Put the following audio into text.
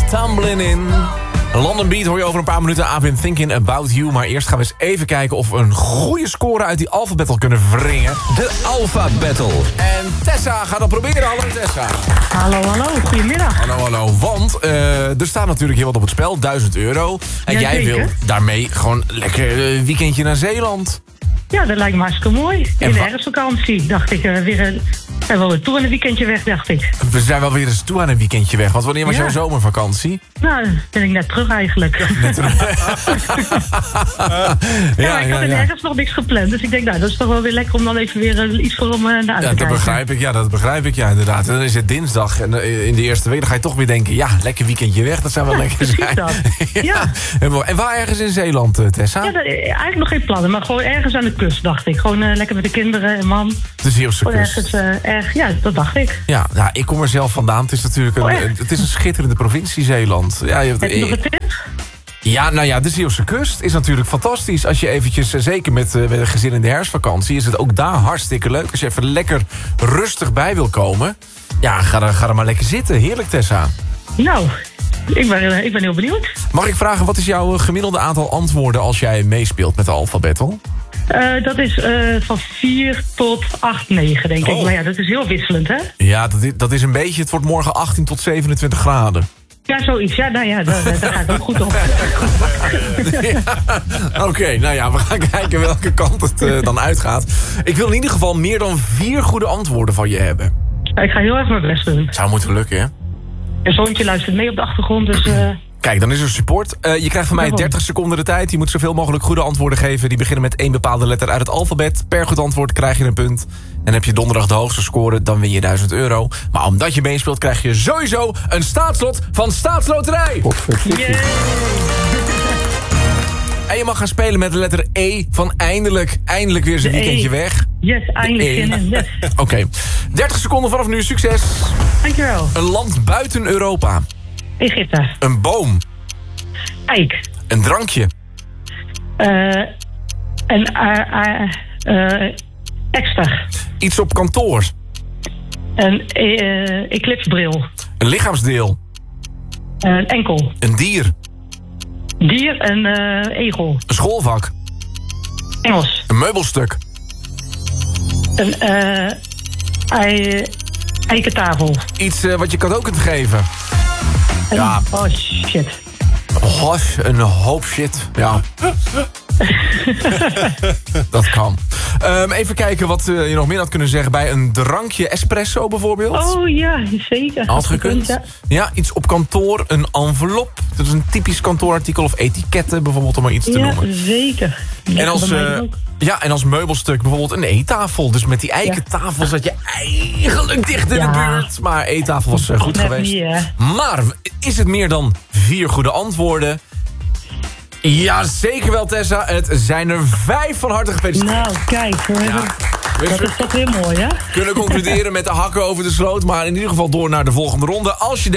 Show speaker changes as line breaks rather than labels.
Tumbling In. London Beat hoor je over een paar minuten. I've been thinking about you. Maar eerst gaan we eens even kijken of we een goede score uit die Alpha Battle kunnen wringen.
De Alpha Battle.
En Tessa gaat dat proberen. Hallo Tessa.
Hallo, goedemiddag.
Hallo. Want er staat natuurlijk heel wat op het spel. €1000. En
Ja,
jij
zeker.
wil daarmee gewoon lekker een weekendje naar Zeeland.
Ja, dat lijkt me hartstikke mooi.
En
In de
wa-
herfstvakantie dacht ik zijn we wel weer toe aan een weekendje weg, dacht ik.
We zijn wel weer eens toe aan een weekendje weg. Want wanneer was
Ja.
jouw zomervakantie?
Nou, dan ben ik net terug eigenlijk. Ja, ik had in de herfst nog niks gepland. Dus ik denk, nou, dat is toch wel weer lekker om dan even weer iets voor om naar uit te
Ja,
kijken.
dat begrijp ik, ja, inderdaad. En dan is het dinsdag en in de eerste week dan ga je toch weer denken... ja, lekker weekendje weg, dat zou wel lekker
precies
zijn.
dat. Ja.
En waar ergens in Zeeland, Tessa?
Ja, eigenlijk nog geen plannen, maar gewoon ergens aan de kust, dacht ik. Gewoon lekker met de kinderen en man.
De Zeeuwse
Gewoon
kust.
ergens, ja, dat dacht ik.
Ja, nou, ik kom er zelf vandaan. Het is natuurlijk het is een schitterende provincie, Zeeland. Ja,
Heb je nog een tip?
Ja, nou ja, de Zeeuwse kust is natuurlijk fantastisch. Als je eventjes, zeker met een gezin in de herfstvakantie... is het ook daar hartstikke leuk. Als je even lekker rustig bij wil komen... ja, ga er maar lekker zitten. Heerlijk, Tessa.
Nou, ik ben heel benieuwd.
Mag ik vragen, wat is jouw gemiddelde aantal antwoorden... als jij meespeelt met de Alpha Battle?
Dat is van 4 tot 8, 9, denk ik.
Oh.
Maar ja, dat is heel wisselend, hè?
Ja, dat is een beetje... het wordt morgen 18 tot 27 graden.
Ja, zoiets. Ja, nou ja, daar ga ik ook goed op.
Ja, Oké, nou ja, we gaan kijken welke kant het dan uitgaat. Ik wil in ieder geval meer dan 4 goede antwoorden van je hebben.
Ik ga heel erg mijn best doen.
Zou moeten lukken, hè?
Mijn zoontje luistert mee op de achtergrond, dus...
Kijk, dan is er support. Je krijgt van mij 30 seconden de tijd. Je moet zoveel mogelijk goede antwoorden geven. Die beginnen met 1 bepaalde letter uit het alfabet. Per goed antwoord krijg je een punt. En heb je donderdag de hoogste score, dan win je €1000. Maar omdat je meespeelt, krijg je sowieso een staatslot van Staatsloterij.
Yay!
En je mag gaan spelen met de letter E van eindelijk. Eindelijk weer eens een
De E.
weekendje weg.
Yes, eindelijk
E.
zin in. Yes.
Oké. 30 seconden vanaf nu, succes.
Dankjewel.
Een land buiten Europa.
Egypte.
Een boom.
Eik.
Een drankje.
Extra.
Iets op kantoor.
Een eclipsebril.
Een lichaamsdeel.
Een enkel.
Een dier.
Dier. Een egel.
Een schoolvak.
Engels.
Een meubelstuk.
Een eikentafel.
Iets wat je cadeau kunt geven. Ja.
Oh, shit.
Gosh, een hoop shit. Ja. Dat kan. Even kijken wat je nog meer had kunnen zeggen bij een drankje. Espresso bijvoorbeeld.
Oh ja, zeker.
Had gekund.
Ja.
Ja, iets op kantoor. Een envelop. Dat is een typisch kantoorartikel. Of etiketten bijvoorbeeld, om maar iets te
Ja,
noemen.
zeker.
En als,
bij mij ook.
en als meubelstuk bijvoorbeeld een eettafel. Dus met die eikentafel zat je eigenlijk dicht in de buurt. Maar eettafel was goed
Net
geweest.
niet, hè?
Maar is het meer dan 4 goede antwoorden? Ja, zeker wel, Tessa. Het zijn er 5. Van harte gefeliciteerd.
Nou, kijk. Dat is toch weer mooi, hè?
Kunnen concluderen met de hakken over de sloot. Maar in ieder geval door naar de volgende ronde. Als je